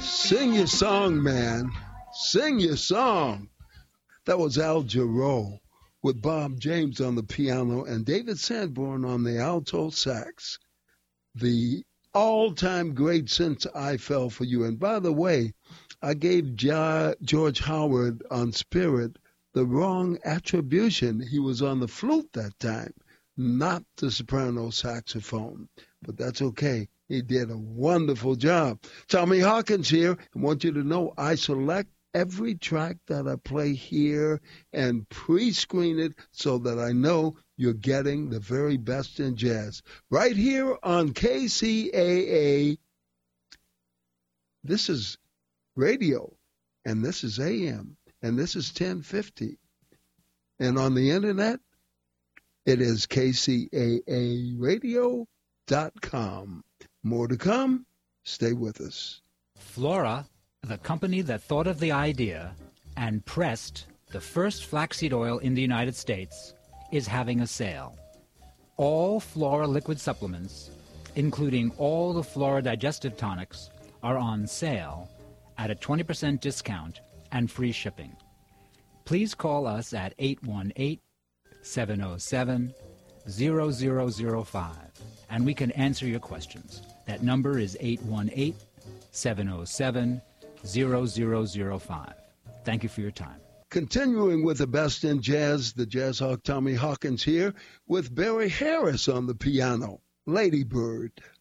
Sing your song, man. Sing your song. That was Al Jarreau with Bob James on the piano and David Sanborn on the alto sax. The all-time great Since I Fell for You. And by the way, I gave George Howard on Spirit the wrong attribution. He was on the flute that time, not the soprano saxophone. But that's okay. He did a wonderful job. Tommy Hawkins here. I want you to know I select every track that I play here and pre-screen it so that I know you're getting the very best in jazz. Right here on KCAA. This is radio, and this is AM, and this is 1050. And on the internet, it is kcaaradio.com. More to come. Stay with us. Flora, the company that thought of the idea and pressed the first flaxseed oil in the United States, is having a sale. All Flora liquid supplements, including all the Flora digestive tonics, are on sale at a 20% discount and free shipping. Please call us at 818-707-0005 and we can answer your questions. That number is 818-707-0005. Thank you for your time. Continuing with the best in jazz, the Jazz Hawk Tommy Hawkins here with Barry Harris on the piano. Lady Bird.